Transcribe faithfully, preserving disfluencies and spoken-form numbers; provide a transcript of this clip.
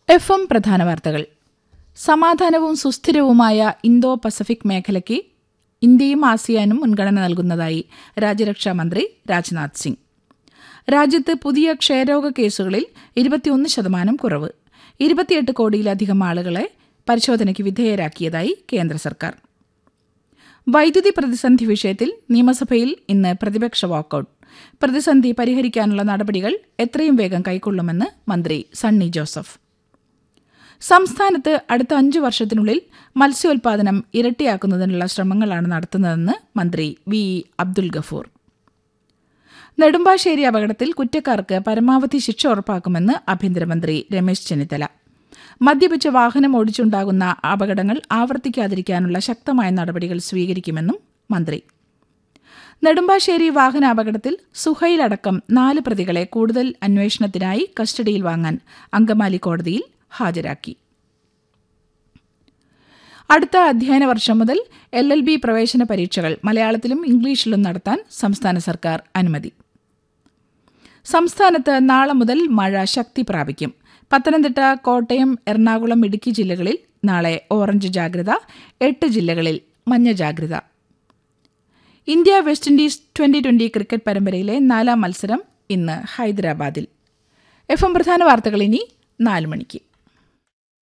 F M പ്രധാന വാർത്തകൾ. സമാധാനവും സുസ്ഥിരവുമായ ഇന്തോ പസഫിക് മേഖലയ്ക്ക് ഇന്ത്യയും ആസിയാനും മുൻഗണന നൽകുന്നതായി രാജ്യരക്ഷാമന്ത്രി രാജ്നാഥ് സിംഗ്. രാജ്യത്ത് പുതിയ ക്ഷയരോഗ കേസുകളിൽ ഇരുപത്തിയൊന്ന് ശതമാനം കുറവ്. ഇരുപത്തിയെട്ട് കോടിയിലധികം ആളുകളെ പരിശോധനയ്ക്ക് വിധേയരാക്കിയതായി കേന്ദ്ര സർക്കാർ. വൈദ്യുതി പ്രതിസന്ധി വിഷയത്തിൽ നിയമസഭയിൽ ഇന്ന് പ്രതിപക്ഷ വാക്കൌട്ട്. പ്രതിസന്ധി പരിഹരിക്കാനുള്ള നടപടികൾ എത്രയും വേഗം കൈക്കൊള്ളുമെന്ന് മന്ത്രി സണ്ണി ജോസഫ്. സംസ്ഥാനത്ത് അടുത്ത അഞ്ചു വർഷത്തിനുള്ളിൽ മത്സ്യോൽപാദനം ഇരട്ടിയാക്കുന്നതിനുള്ള ശ്രമങ്ങളാണ് നടത്തുന്നതെന്ന് മന്ത്രി വി ഇ അബ്ദുൽ ഗഫൂർ. നെടുമ്പാശ്ശേരി അപകടത്തിൽ കുറ്റക്കാർക്ക് പരമാവധി ശിക്ഷ ഉറപ്പാക്കുമെന്ന് ആഭ്യന്തരമന്ത്രി രമേശ് ചെന്നിത്തല. മദ്യപിച്ച് വാഹനം ഓടിച്ചുണ്ടാകുന്ന അപകടങ്ങൾ ആവർത്തിക്കാതിരിക്കാനുള്ള ശക്തമായ നടപടികൾ സ്വീകരിക്കുമെന്നും മന്ത്രി. നെടുമ്പാശ്ശേരി വാഹനാപകടത്തിൽ സുഹൈലടക്കം നാല് പ്രതികളെ കൂടുതൽ അന്വേഷണത്തിനായി കസ്റ്റഡിയിൽ വാങ്ങാൻ അങ്കമാലി കോടതിയിൽ ഹാജരാക്കി. അടുത്ത അധ്യയന വർഷം മുതൽ എൽ എൽ ബി പ്രവേശന പരീക്ഷകൾ മലയാളത്തിലും ഇംഗ്ലീഷിലും നടത്താൻ സംസ്ഥാന സർക്കാർ അനുമതി. സംസ്ഥാനത്ത് നാളെ മുതൽ മഴ ശക്തി പ്രാപിക്കും. പത്തനംതിട്ട, കോട്ടയം, എറണാകുളം, ഇടുക്കി ജില്ലകളിൽ നാളെ ഓറഞ്ച് ജാഗ്രത, എട്ട് ജില്ലകളിൽ മഞ്ഞ ജാഗ്രത. India west Indies twenty twenty cricket പരമ്പരയിലെ നാലാം മത്സരം ഇന്ന് ഹൈദരാബാദിൽ. എഫ് എം പ്രധാന വാർത്തകൾ ഇനി നാല് മണിക്ക്.